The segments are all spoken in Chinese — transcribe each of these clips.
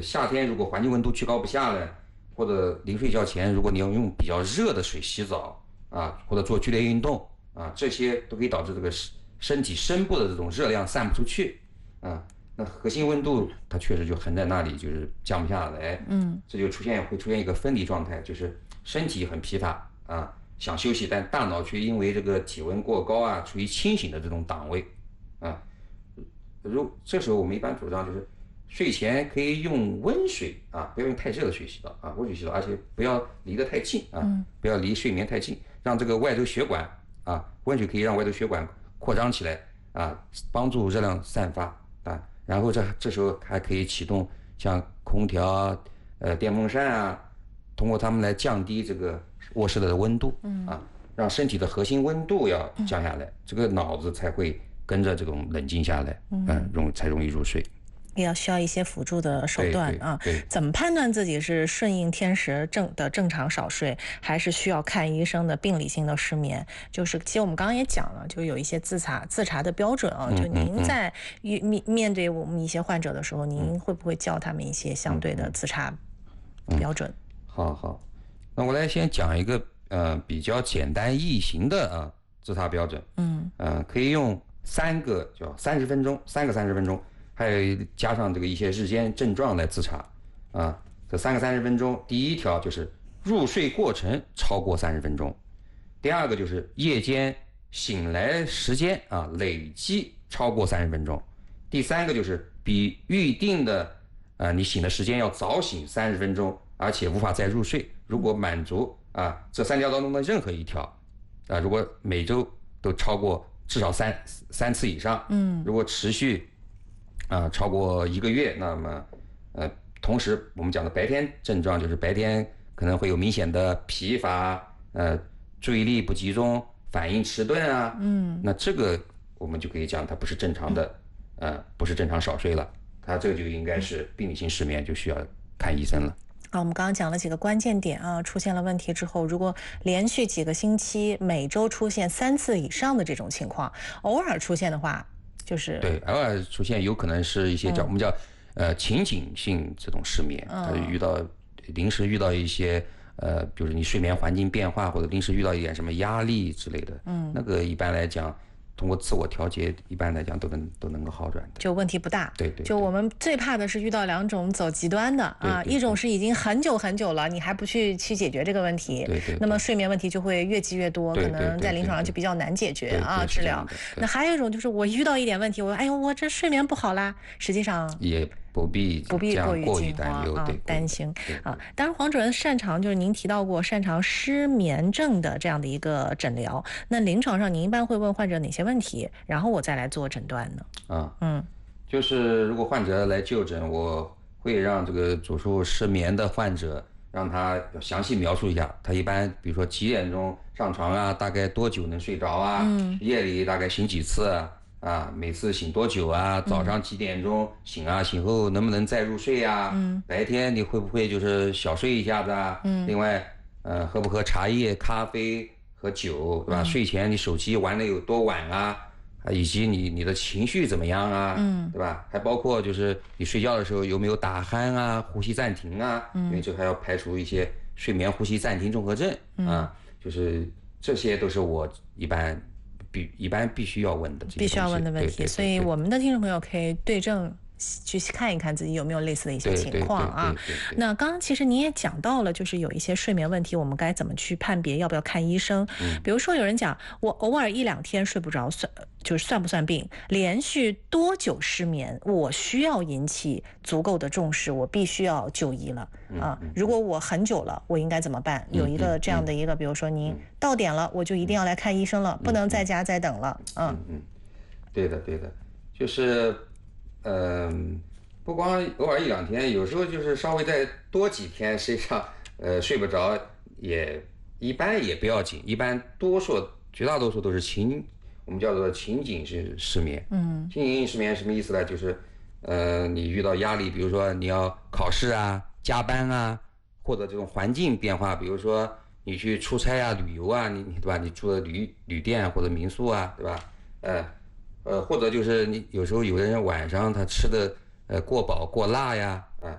夏天如果环境温度居高不下呢，或者临睡觉前，如果你要用比较热的水洗澡啊，或者做剧烈运动啊，这些都可以导致这个身体深部的这种热量散不出去啊。那核心温度它确实就横在那里，就是降不下来，这就会出现一个分离状态，就是身体很疲乏啊，想休息，但大脑却因为这个体温过高啊，处于清醒的这种档位啊。这时候我们一般主张就是睡前可以用温水啊，不要用太热的水洗澡啊，温水洗澡，而且不要离得太近啊，不要离睡眠太近，让这个外周血管啊，温水可以让外周血管扩张起来啊，帮助热量散发啊。然后这时候还可以启动像空调、电风扇啊，通过它们来降低这个卧室的温度啊，让身体的核心温度要降下来，这个脑子才会跟着这种冷静下来，才容易入睡。 也要需要一些辅助的手段啊。怎么判断自己是顺应天时的正常少睡，还是需要看医生的病理性的失眠？就是其实我们刚刚也讲了，就有一些自查的标准啊。就您在面对我们一些患者的时候，您会不会教他们一些相对的自查标准？ 好，那我来先讲一个比较简单易行的自查标准。可以用3个叫30分钟，3个30分钟。还有加上这个一些日间症状来自查啊，这3个30分钟，第一条就是入睡过程超过30分钟，第二个就是夜间醒来时间啊累计超过30分钟，第三个就是比预定的你醒的时间要早醒30分钟，而且无法再入睡。如果满足这3条当中的任何一条如果每周都超过至少三次以上，如果持续超过1个月，那么同时我们讲的白天症状就是白天可能会有明显的疲乏，注意力不集中，反应迟钝啊，那这个我们就可以讲它不是正常的，不是正常少睡了，它这个就应该是病理性失眠，就需要看医生了。 我们刚刚讲了几个关键点啊，出现了问题之后，如果连续几个星期每周出现3次以上的这种情况，偶尔出现的话，就是对，偶尔出现有可能是一些我们叫情景性这种失眠，临时遇到一些比如你睡眠环境变化，或者临时遇到一点什么压力之类的，那个一般来讲通过自我调节，一般来讲都能够好转的， 就问题不大。 对， 就我们最怕的是遇到2种走极端的一种是已经很久了，你还不去解决这个问题，那么睡眠问题就会越积越多，可能在临床上就比较难解决治疗。那还有一种就是我遇到一点问题，我这睡眠不好啦，实际上也不必过于担忧， 担心啊。当然，黄主任擅长就是您提到过擅长失眠症的这样的一个诊疗。那临床上您一般会问患者哪些问题，然后我再来做诊断呢？ 就是如果患者来就诊，我会让这个主诉失眠的患者让他详细描述一下，他一般比如说几点钟上床啊，大概多久能睡着啊，夜里大概醒几次每次醒多久啊？早上几点钟醒啊？醒后能不能再入睡啊？白天你会不会就是小睡一下子啊？另外，喝不喝茶叶、咖啡和酒，对吧？睡前你手机玩的有多晚啊？以及你的情绪怎么样啊？对吧？还包括就是你睡觉的时候有没有打鼾啊、呼吸暂停啊？因为这还要排除一些睡眠呼吸暂停综合症就是这些都是我一般必须要问的问题，所以我们的听众朋友可以对症去看一看自己有没有类似的一些情况啊。那刚刚其实你也讲到了，就是有一些睡眠问题，我们该怎么去判别要不要看医生？比如说有人讲我偶尔1-2天睡不着，算不算病？连续多久失眠，我需要引起足够的重视，我必须要就医了如果我很久了，我应该怎么办？有一个这样的一个，比如说您到点了，我就一定要来看医生了，不能在家再等了。 对的，就是不光偶尔1-2天，有时候就是稍微再多几天，实际上睡不着一般也不要紧，一般绝大多数都是我们叫做情景性失眠。情景性失眠什么意思呢？就是你遇到压力，比如说你要考试啊、加班啊，或者这种环境变化，比如说你去出差啊、旅游啊，你对吧？你住的旅店或者民宿啊，对吧？或者就是你有时候有的人晚上他吃的过饱过辣呀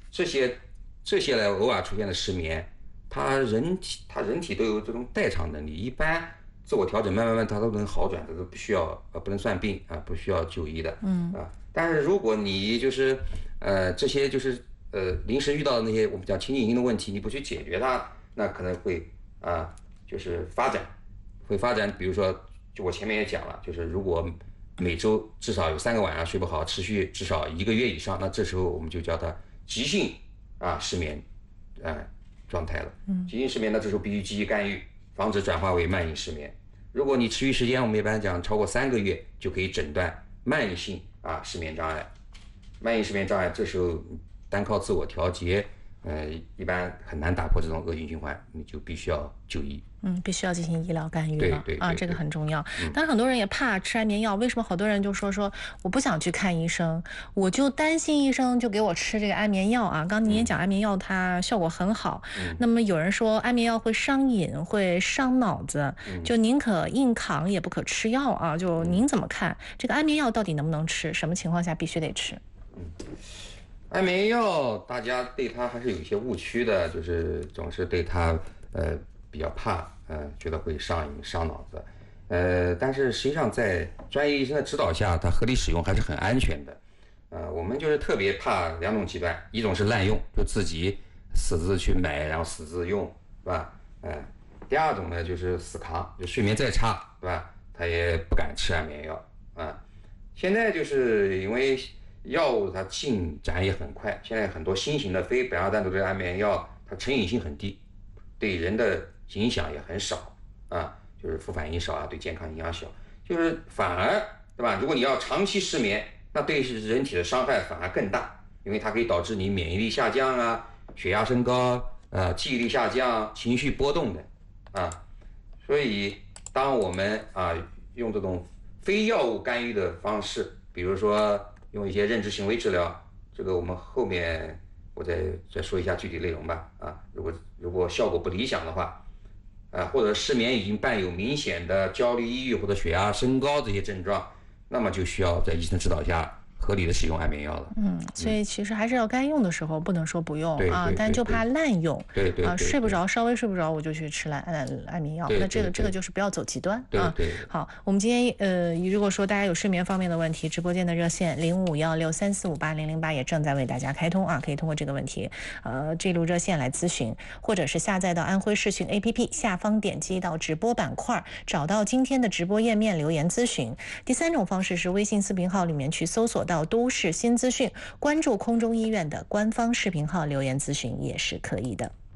这些来偶尔出现的失眠，他人体都有这种代偿能力，一般自我调整慢慢它都能好转，这都不需要不能算病啊，不需要就医的。但是如果你就是这些就是临时遇到的那些我们讲情景性的问题，你不去解决它，那可能会就是发展，比如说就我前面也讲了，就是如果每周至少有3个晚上睡不好，持续至少1个月以上，那这时候我们就叫它急性失眠状态了。急性失眠呢，这时候必须积极干预，防止转化为慢性失眠。如果你持续时间，我们一般讲超过3个月，就可以诊断慢性失眠障碍。慢性失眠障碍这时候单靠自我调节，一般很难打破这种恶性循环，你就必须要就医。 必须要进行医疗干预了。 对， 这个很重要。当然很多人也怕吃安眠药，为什么好多人就说我不想去看医生，我就担心医生就给我吃这个安眠药啊。刚你也讲安眠药它效果很好，那么有人说安眠药会上瘾，会伤脑子，就宁可硬扛也不可吃药啊。就您怎么看这个安眠药到底能不能吃？什么情况下必须得吃？ 安眠药大家对它还是有一些误区的，就是总是对它比较怕，觉得会上瘾伤脑子，但是实际上在专业医生的指导下，它合理使用还是很安全的。我们就是特别怕2种极端，一种是滥用，就自己私自去买，然后私自用，是吧？第二种呢就是死扛，就睡眠再差，对吧？他也不敢吃安眠药现在就是因为药物它进展也很快，现在很多新型的非苯二氮多酚安眠药，它成瘾性很低，对人的影响也很少就是副反应少对健康影响小，就是反而对吧？如果你要长期失眠，那对人体的伤害反而更大，因为它可以导致你免疫力下降血压升高记忆力下降、情绪波动的所以当我们用这种非药物干预的方式，比如说用一些认知行为治疗，这个我们后面我再说一下具体内容吧如果效果不理想的话或者失眠已经伴有明显的焦虑、抑郁或者血压升高这些症状，那么就需要在医生指导下合理的使用安眠药了。 所以其实还是要该用的时候不能说不用但就怕滥用。睡不着，稍微睡不着我就去吃安眠药，那这个就是不要走极端好，我们今天如果说大家有睡眠方面的问题，直播间的热线051634580008也正在为大家开通可以通过这个问题这路热线来咨询，或者是下载到安徽视讯 APP 下方点击到直播板块，找到今天的直播页面留言咨询。第3种方式是微信视频号里面去搜索到都市新资讯，关注空中医院的官方视频号留言咨询也是可以的。